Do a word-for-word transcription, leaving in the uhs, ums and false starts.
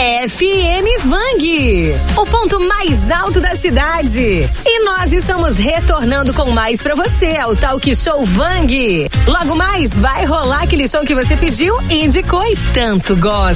F M Vang, o ponto mais alto da cidade. E nós estamos retornando com mais pra você ao Talk Show Vang. Logo mais vai rolar aquele som que você pediu, indicou e tanto gosta.